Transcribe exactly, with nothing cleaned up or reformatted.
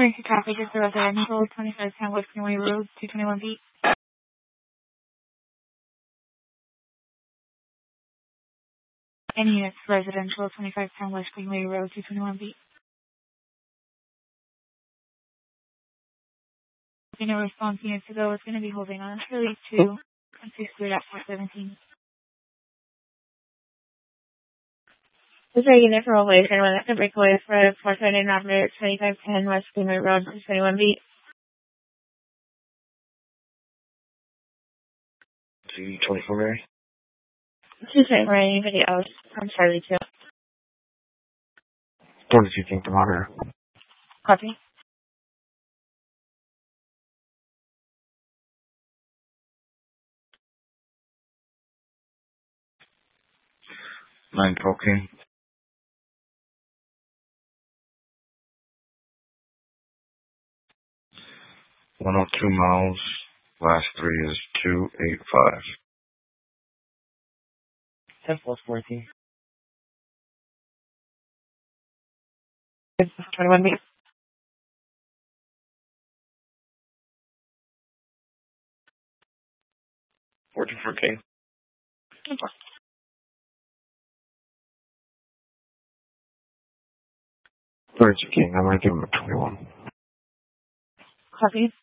Emergency traffic is the residential, twenty-five ten West Greenway Road, two twenty-one B. Any units, residential, twenty-five ten West Greenway Road, two twenty-one B. In a response unit to go, it's going to be holding on to release two and six cleared at four seventeen. This is a unit from Ovation when that's a breakaway for four seventy-nine operator twenty-five ten West Greenway Road, two twenty-one B. T twenty-four Mary. This is right for anybody else. I'm Charlie too. twenty-two King Thermometer. Copy. nine twelve King. one oh two miles. Last three is two eight five. ten plus fourteen. twenty-one B. forty-four King. thirty-two King. I might give him a twenty-one. Copy.